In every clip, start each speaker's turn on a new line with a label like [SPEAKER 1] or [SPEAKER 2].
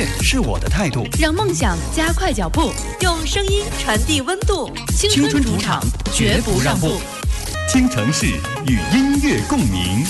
[SPEAKER 1] 乐是我的态度，
[SPEAKER 2] 让梦想加快脚步，
[SPEAKER 3] 用声音传递温度。
[SPEAKER 2] 青春主场绝不让步。
[SPEAKER 1] 倾城市与音乐共鸣。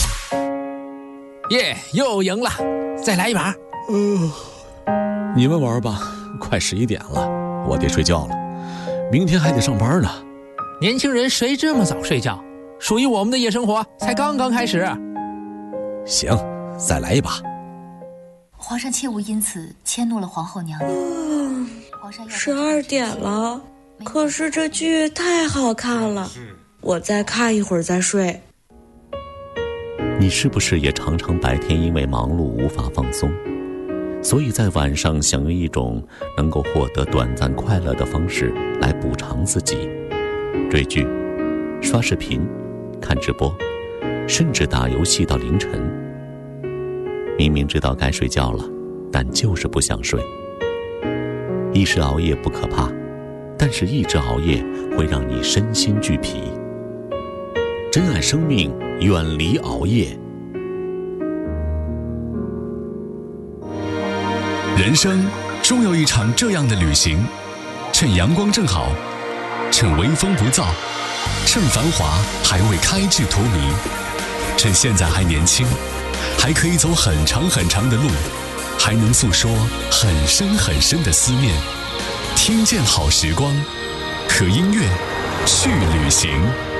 [SPEAKER 4] 耶，又赢了，再来一把。
[SPEAKER 5] 你们玩吧，快11点了，我得睡觉了，明天还得上班呢。
[SPEAKER 4] 年轻人谁这么早睡觉？属于我们的夜生活才刚刚开始。
[SPEAKER 5] 行，再来一把。
[SPEAKER 6] 皇上切勿因此迁怒了皇后娘娘。
[SPEAKER 7] 12点了，可是这剧太好看了，我再看一会儿再睡。
[SPEAKER 5] 你是不是也常常白天因为忙碌无法放松，所以在晚上想用一种能够获得短暂快乐的方式来补偿自己？追剧、刷视频、看直播，甚至打游戏到凌晨。明明知道该睡觉了，但就是不想睡。一时熬夜不可怕，但是一直熬夜会让你身心俱疲。珍爱生命，远离熬夜。
[SPEAKER 8] 人生终有一场这样的旅行，趁阳光正好，趁微风不燥，趁繁华还未开至荼蘼，趁现在还年轻，还可以走很长很长的路，还能诉说很深很深的思念。听见好时光，和音乐去旅行。